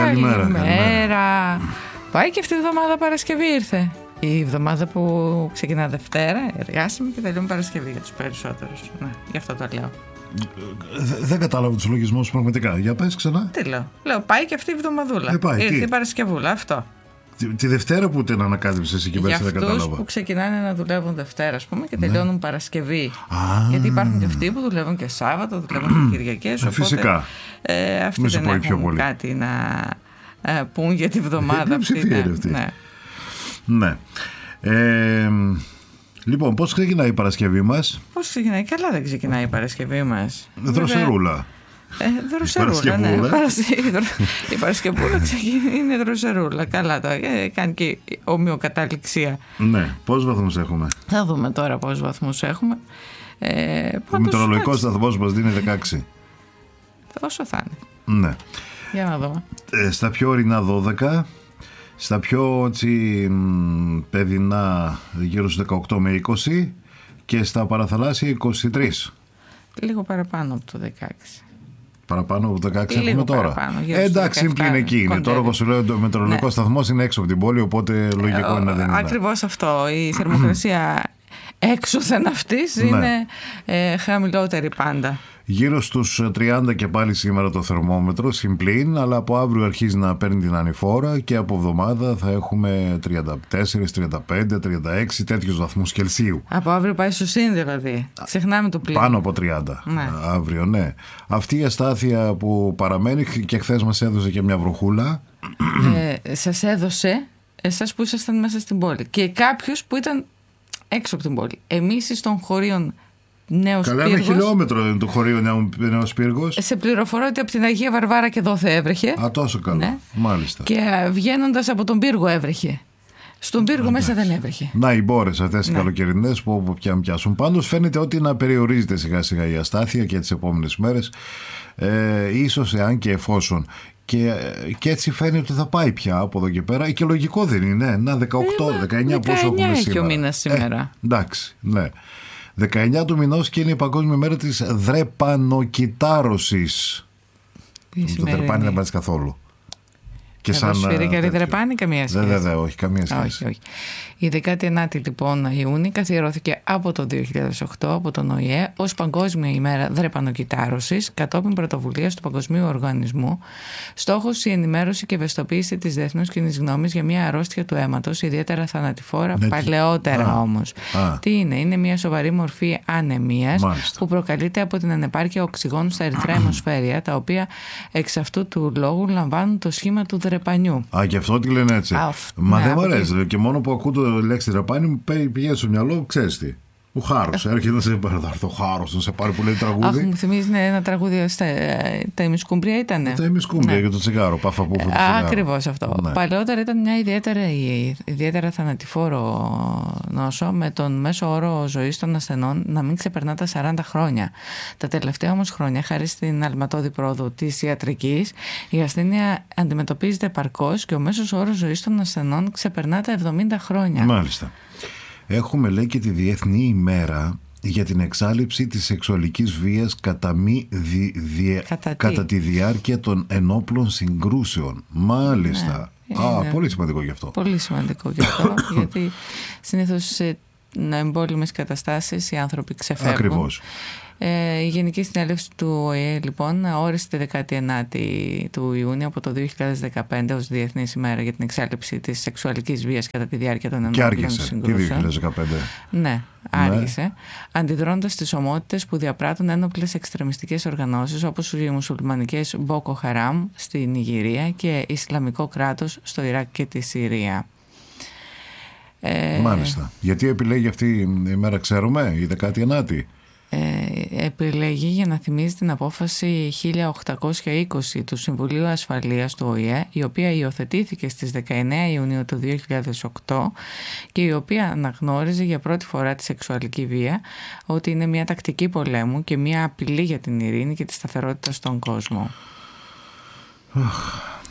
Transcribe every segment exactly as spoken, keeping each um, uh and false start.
Καλημέρα. Καλημέρα. Πάει και αυτή η εβδομάδα Παρασκευή ήρθε. Η εβδομάδα που ξεκινά Δευτέρα, εργάσιμη, και τελειώνει Παρασκευή για τους περισσότερους. Ναι, γι' αυτό το λέω. Δεν κατάλαβα τους λογισμούς πραγματικά. Για πες ξανά. Τι λέω. Λέω, πάει και αυτή η εβδομαδούλα. Ε, πάει, ήρθε τι? η Παρασκευούλα, αυτό. Τη, τη Δευτέρα που την ανακάλυψες εκεί πέρα, δεν κατάλαβα. Για αυτούς που ξεκινάνε να δουλεύουν Δευτέρα, ας πούμε, και τελειώνουν ναι. Παρασκευή. Α, γιατί υπάρχουν και αυτοί που δουλεύουν και Σάββατο, δουλεύουν και Κυριακές. Οπότε, φυσικά. Ε, αυτοί Μη δεν σου έχουν πολύ. κάτι να ε, πούν για τη βδομάδα αυτή. Ναι. Ναι. ναι. Ε, λοιπόν, πώς ξεκινάει η Παρασκευή μας? Πώς ξεκινάει? Καλά δεν ξεκινάει η Παρασκευή μας. Δροσερούλα. Ε, δροσερούλα, ναι. Η Παρασκευούλα είναι δροσερούλα. Καλά το ε, κάνει και ομοιοκαταληξία. Ναι, πόσους βαθμούς έχουμε? Θα δούμε τώρα πόσους βαθμούς έχουμε. Ε, Ο μετεωρολογικός σταθμός μας δίνει δεκαέξι. Όσο θα είναι. Ναι. Για να δούμε. Ε, στα πιο ορεινά δώδεκα. Στα πιο έτσι, παιδινά γύρω στους δεκαοκτώ με είκοσι. Και στα παραθαλάσσια είκοσι τρία. Λίγο παραπάνω από το δεκαέξι. Παραπάνω από το δεκαέξι λίγο έχουμε τώρα. Παραπάνω, ε, εντάξει, σύμπλην εκεί είναι. Τώρα, όπως σου λέω, το μετεωρολογικό ναι. σταθμός είναι έξω από την πόλη, οπότε λογικό ε, είναι να δεν είναι. Ακριβώς αυτό. Η θερμοκρασία έξωθεν αυτής ναι. είναι ε, χαμηλότερη πάντα. Γύρω στους τριάντα και πάλι σήμερα το θερμόμετρο, συμπλήν, αλλά από αύριο αρχίζει να παίρνει την ανηφόρα και από εβδομάδα θα έχουμε τριάντα τέσσερα, τριάντα πέντε, τριάντα έξι τέτοιους βαθμούς Κελσίου. Από αύριο πάει στο συν δηλαδή. Ξεχνάμε το πλήν. Πάνω από τριάντα ναι. αύριο, ναι. Αυτή η αστάθεια που παραμένει και χθες μας έδωσε και μια βροχούλα. Ε, σας έδωσε εσάς που ήσασταν μέσα στην πόλη και κάποιους που ήταν έξω από την πόλη. Εμείς των χωρίων Νέος Καλά, Πύργος. Ένα χιλιόμετρο είναι το χωρίο Νέος Πύργος. Σε πληροφορώ ότι από την Αγία Βαρβάρα και εδώ θα έβρεχε. Α, τόσο καλό. Ναι. Μάλιστα. Και βγαίνοντας από τον Πύργο έβρεχε. Στον Πύργο Α, μέσα δεν έβρεχε. Να, οι μπόρες αυτές οι ναι. καλοκαιρινές που όπου πια πιάσουν. Πάντως φαίνεται ότι να περιορίζεται σιγά σιγά η αστάθεια και τις επόμενες μέρες. Ε, ίσως εάν και εφόσον. Και, και έτσι φαίνεται ότι θα πάει πια από εδώ και πέρα. Και λογικό δεν είναι. Να, δεκαοκτώ, ε, δεκαεννιά πόσο έχουμε έχει σήμερα. Ο μήνας σήμερα. Ε, εντάξει, ναι. δεκαεννιά του μηνός και είναι η Παγκόσμια Μέρα της Δρεπανοκυτάρωσης. Το δρεπάνι δεν πάει καθόλου. Και σαν σφυρίκα δρεπάνι, καμία σχέση. Δεν, δεν, όχι, καμία σχέση. Όχι, όχι. Η δέκατη ενάτη λοιπόν Ιούνιου καθιερώθηκε από το δύο χιλιάδες οκτώ από τον Ο Η Ε ως Παγκόσμια ημέρα δρεπανοκυτάρωσης κατόπιν πρωτοβουλίας του Παγκοσμίου Οργανισμού. Στόχος η ενημέρωση και ευαισθητοποίηση της διεθνούς κοινής γνώμης για μια αρρώστια του αίματος, ιδιαίτερα θανατηφόρα, ναι, παλαιότερα α, όμως. Α. Τι είναι, είναι μια σοβαρή μορφή ανεμίας που προκαλείται από την ανεπάρκεια οξυγόνου στα ερυθρά αιμοσφαίρια, τα οποία εξ αυτού του λόγου λαμβάνουν το σχήμα του δρεπανιού. Α, και αυτό τι λένε έτσι. Α, Μα ναι, δεν μου αρέσει. Και... και μόνο που ακούω το λέξη δρεπάνι πηγαίνει στο μυαλό, ξέρεις τι. Ο Χάρος. Έρχεται να σε πάρει. Ο Χάρος να σε πάρει που λέει τραγούδι. Αχ, μου θυμίζει ναι, ένα τραγούδι. Στα, τα ημισκούμπρια ήτανε. Τα ημισκούμπρια ναι. για το τσιγάρο. Πάφα που φεύγει. Ακριβώς αυτό. Ναι. Παλαιότερα ήταν μια ιδιαίτερα, ιδιαίτερα θανατηφόρο νόσο με τον μέσο όρο ζωής των ασθενών να μην ξεπερνά τα σαράντα χρόνια. Τα τελευταία όμως χρόνια, χάρη στην αλματώδη πρόοδο της ιατρικής, η ασθένεια αντιμετωπίζεται επαρκώς και ο μέσος όρος ζωής των ασθενών ξεπερνά τα εβδομήντα χρόνια. Μάλιστα. Έχουμε, λέει, και τη Διεθνή ημέρα για την εξάλειψη της σεξουαλικής βίας κατά, μη δι, δι, κατά, κατά τη διάρκεια των ενόπλων συγκρούσεων. Μάλιστα. Ναι, Α, είναι πολύ σημαντικό γι' αυτό. Πολύ σημαντικό γι' αυτό, γιατί συνήθως σε εμπόλεμες καταστάσεις οι άνθρωποι ξεφεύγουν. Ακριβώς. Ε, η Γενική Συνέλευση του Ο Η Ε λοιπόν όρισε τη δέκατη ενάτη του Ιούνιου από το δύο χιλιάδες δεκαπέντε ως Διεθνής ημέρα για την εξάλληψη της σεξουαλικής βίας κατά τη διάρκεια των ενόπλων συγκρούσεων. Και άργησε, δύο χιλιάδες δεκαπέντε. Ναι, άργησε. Ναι. Αντιδρώντας στις ομότητες που διαπράττουν ένοπλες εξτρεμιστικές οργανώσεις όπως οι μουσουλμανικές Μπόκο Χαράμ στη Νιγηρία και Ισλαμικό κράτος στο Ιράκ και τη Συρία. Μάλιστα. Γιατί επιλέγει αυτή η μέρα, ξέρουμε, η δέκατη ενάτη. Ε, επιλέγει για να θυμίζει την απόφαση χίλια οκτακόσια είκοσι του Συμβουλίου Ασφαλείας του Ο Η Ε, η οποία υιοθετήθηκε στις δεκαεννέα Ιουνίου του δύο χιλιάδες οκτώ και η οποία αναγνώριζε για πρώτη φορά τη σεξουαλική βία ότι είναι μια τακτική πολέμου και μια απειλή για την ειρήνη και τη σταθερότητα στον κόσμο.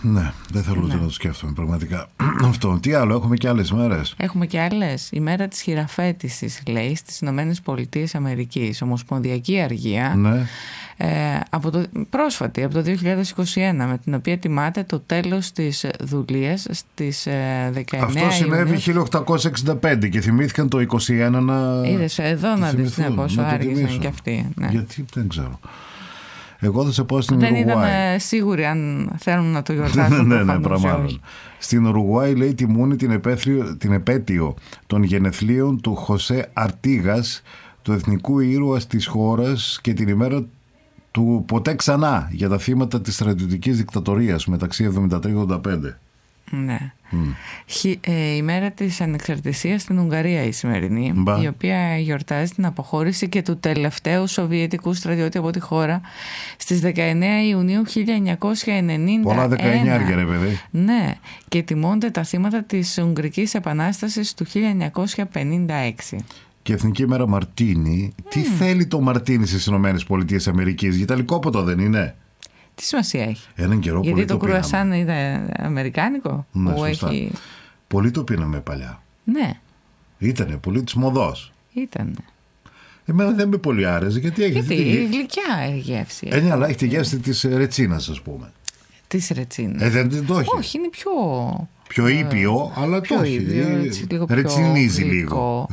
Ναι, δεν θέλω ούτε Ναι. να το σκέφτομαι πραγματικά αυτό. Τι άλλο, έχουμε και άλλες μέρες? Έχουμε και άλλες. Η μέρα της χειραφέτησης, λέει, στις Ηνωμένες Πολιτείες Αμερικής, Ομοσπονδιακή Αργία, Ναι. ε, από το, πρόσφατη, από το δύο χιλιάδες είκοσι ένα, με την οποία τιμάται το τέλος της δουλείας στις ε, δεκαεννέα Αυτό συνέβη Ιουνίου. χίλια οκτακόσια εξήντα πέντε και θυμήθηκαν το είκοσι ένα να... Είδες εδώ να δεις, ναι, πόσο να το άργησαν τιμήσουν. και αυτοί. Ναι. Γιατί δεν ξέρω. Εγώ θα σε πω στην Δεν Ουρουγουάη. ήταν ε, σίγουροι αν θέλουν να το γιορτάσουν. ναι, ναι, προφανώς ή πραγμάτων. όχι. Στην Ουρουγουάη, λέει, τιμούν την, επέθριο, την επέτειο των γενεθλίων του Χωσέ Αρτίγας, του εθνικού ήρωα της χώρας, και την ημέρα του ποτέ ξανά για τα θύματα της στρατιωτικής δικτατορίας μεταξύ εβδομήντα τρία ογδόντα πέντε. Ναι. Mm. Χι, ε, η μέρα της ανεξαρτησίας στην Ουγγαρία η σημερινή, Μπα. η οποία γιορτάζει την αποχώρηση και του τελευταίου σοβιετικού στρατιώτη από τη χώρα στις δεκαεννέα Ιουνίου χίλια εννιακόσια ενενήντα ένα. Πολλά δεκαεννιά, ρε παιδί. Ναι, και τιμώνται τα θύματα της Ουγγρικής Επανάστασης του χίλια εννιακόσια πενήντα έξι. Και Εθνική Μέρα Μαρτίνι. Mm. Τι θέλει το Μαρτίνι στις Ηνωμένες Πολιτείες Αμερικής? Γιταλικόποτο δεν είναι? Τι σημασία έχει? Έναν καιρό Γιατί πολύ το το πίναμε. κρουασάν είναι αμερικάνικο? Ναι, που σωστά. έχει... Πολύ το πίναμε παλιά. Ναι, Ήτανε πολύ της μοδός. ήταν. Εμένα δεν με πολύ άρεσε, γιατί έχει Γιατί τη γε- γλυκιά η γεύση. Ε, ναι, αλλά έχει τη γεύση της ρετσίνας, ας πούμε. Της ρετσίνας. Ε, δεν την το έχει. Όχι, είναι πιο... Πιο ήπιο, αλλά πιο το έχει. ήπιο, έτσι, λίγο πιο Ρετσινίζει γλυκό. λίγο.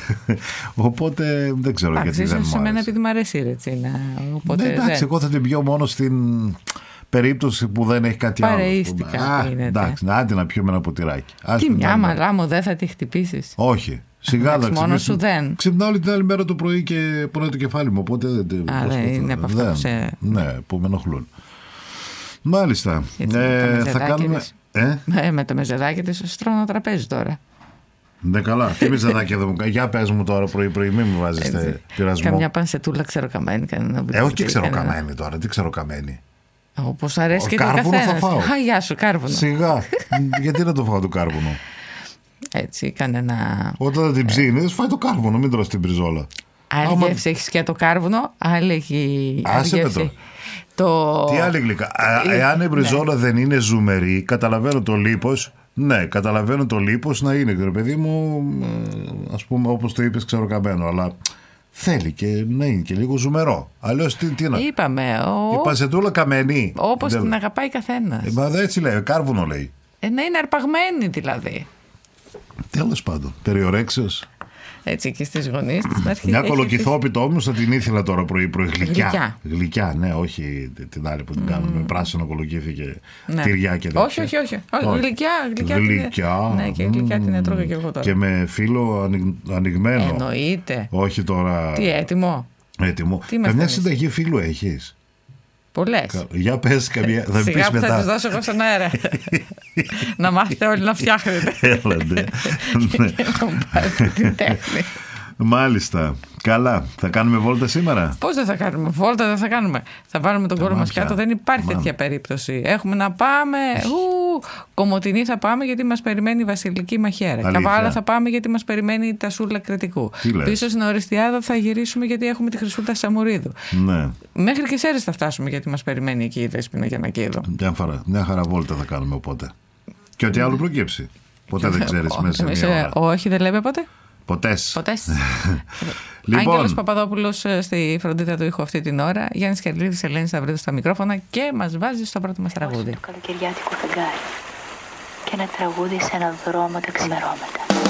Οπότε δεν ξέρω Εντάξει, γιατί δεν ίσως μου σε μένα άρεσε. επειδή μου αρέσει η ρετσίνα. Οπότε Ναι, εντάξει, δεν. εγώ θα την πιω μόνο στην περίπτωση που δεν έχει κάτι άλλο. ας πούμε. Παρεΐστηκα Α, που γίνεται. εντάξει, άντε να πιούμε ένα ποτηράκι. Ας Τι την μια άλλη μέρα. μαλά μου δεν θα τη χτυπήσεις? Όχι. Σιγά Εντάξει, θα μόνος σου ξυπνήσω. δεν. Ξυπνάω όλη την άλλη μέρα το πρωί και πονάει το κεφάλι μου. Οπότε δεν. Α, πώς δεν το- είναι από αυτά δεν- που σε- Ναι, που με ενοχλούν. Μάλιστα. Έτσι, με τα Ε, θα μεζεδάκια κάνουμε. της. Ε, Ε, με το μεζεδάκι της στρώνω τραπέζι τώρα. ναι, καλά. Τι μεζεδάκι εδώ μου κάνει. Για πες μου τώρα πρωί-πρωί, μην μου βάζεις Έτσι. τε- πειρασμό. Καμιά πανσετούλα ξεροκαμένη. κανένα Ε, όχι και μπουκάλι, κανένα- ξεροκαμένη τώρα. Τι ξεροκαμένη. Όπως αρέσει Ο και το κάρβουνο θα καθένας. φάω. Α, γεια σου, κάρβουνο. Σιγά. Γιατί να το φάω το κάρβουνο? Έτσι, κανένα... Όταν θα την ψήνεις, φάει το κάρβουνο. Μην τρως την μπριζόλα. Άλλη Άμα- γεύση έχει και το κάρβουνο, άλλη έχει. άλλη Άσε με γεύση. τώρα. Το... Τι άλλη γλυκά. Α, Ε, Εάν η μπριζόλα ναι. δεν είναι ζουμερή, καταλαβαίνω το λίπος. Ναι, καταλαβαίνω το λίπος να είναι, ρε παιδί μου, ε, ας πούμε, όπως το είπες, ξεροκαμένο. Αλλά θέλει και να είναι και λίγο ζουμερό. Αλλιώς τι, τι να. Είπαμε. Ο... Η παζετούλα καμένη. Όπως Δεν- την αγαπάει καθένα. Ε, μα έτσι λέει, κάρβουνο λέει. Ε, να είναι αρπαγμένη δηλαδή. Τέλος πάντων, περιορέξεως. Έτσι και στις γωνίες της να αρχίσει. Μια έχει κολοκυθόπιτο όμως θα την ήθελα τώρα πρωί-πρωί. Γλυκιά. Γλυκιά. Γλυκιά, ναι, όχι την άλλη που την κάνουμε με πράσινο κολοκύθι και Ναι. τυριά και τέτοια. Όχι, όχι, όχι. όχι. Όχι. Γλυκιά, γλυκιά. την- Γλυκιά. Ναι, και γλυκιά την Μμμ. έτρωγα και εγώ τώρα. Και με φύλλο ανοιγ- ανοιγμένο. Εννοείται. Όχι τώρα Τι έτοιμο. έτοιμο. Τι είμαστε Καμιά εμείς? συνταγή φύλλου έχεις? Πολλές. Κα- Για πες καμιά. Θα μου Σιγά πεις που θα τις μετά. δώσω εγώ στον αέρα. Να μάθετε όλοι να φτιάχνετε. Έλατε. Ναι. Και να μου πάρετε την τέχνη. Μάλιστα. Καλά. Θα κάνουμε βόλτα σήμερα. Πώς δεν θα κάνουμε, βόλτα δεν θα κάνουμε. Θα βάλουμε τον κόλλο μας μάτια. κάτω, δεν υπάρχει Αμάν. τέτοια περίπτωση. Έχουμε να πάμε. Ου, Κομοτηνή θα πάμε γιατί μας περιμένει η Βασιλική Μαχαίρα. Αλήθεια? Καβάλα θα πάμε γιατί μας περιμένει η Τασούλα Κρητικού. Τι λες? Πίσω στην Οριστιάδα θα γυρίσουμε γιατί έχουμε τη Χρυσούλα Σαμουρίδου. Ναι. Μέχρι και Σέρες θα φτάσουμε γιατί μας περιμένει εκεί η Δέσποινα Γιαννακίδου. Μια χαρά, μια χαρά βόλτα θα κάνουμε οπότε. Και ό,τι άλλο προκύψει. Ποτέ δεν ξέρεις μέσα σε Εμείς, μια ε, ώρα. Όχι, δεν λέμε ποτέ. Ποτέ. Ποτέ. Λοιπόν. Άγγελος Παπαδόπουλος ε, στη φροντίδα του ήχου αυτή την ώρα. Γιάννης Κερλίδης, Ελένη Σταυρίδου στα μικρόφωνα και μας βάζει στο πρώτο μας τραγούδι. Το καλοκαιριάτικο φεγγάρι και ένα τραγούδι σε έναν δρόμο τα ξημερώματα.